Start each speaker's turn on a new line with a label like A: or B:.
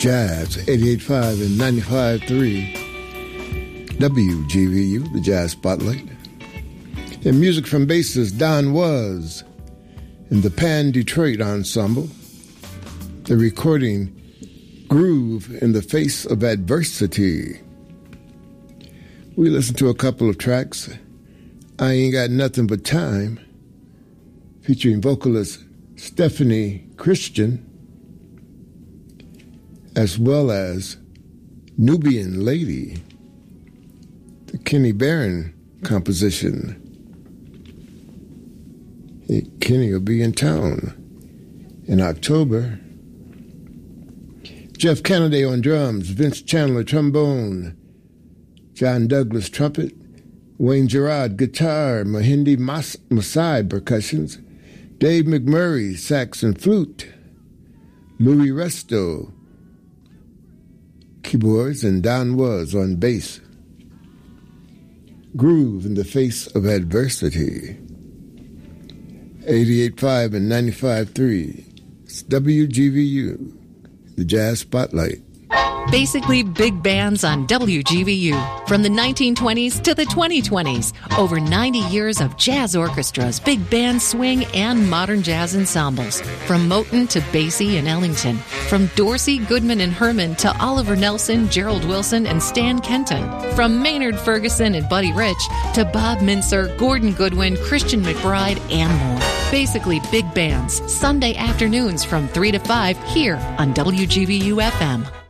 A: Jazz 88.5 and 95.3 WGVU, the Jazz Spotlight. And music from bassist Don Was and the Pan Detroit Ensemble. The recording Groove in the Face of Adversity. We listened to a couple of tracks. I Ain't Got Nothing But Time, featuring vocalist Stephanie Christian, as well as Nubian Lady, the Kenny Barron composition. Kenny will be in town in October. Jeff Kennedy on drums, Vince Chandler trombone, John Douglas trumpet, Wayne Gerard guitar, Mahindi Masai percussions, Dave McMurray sax and flute, Louis Resto keyboards, and Don Was on bass. Groove in the Face of Adversity. 88.5 and 95.3. It's WGVU, the Jazz Spotlight.
B: Basically big bands on WGVU. From the 1920s to the 2020s. Over 90 years of jazz orchestras, big band swing, and modern jazz ensembles. From Moten to Basie and Ellington. From Dorsey, Goodman, and Herman to Oliver Nelson, Gerald Wilson, and Stan Kenton. From Maynard Ferguson and Buddy Rich to Bob Mincer, Gordon Goodwin, Christian McBride, and more. Basically big bands. Sunday afternoons from 3 to 5 here on WGVU FM.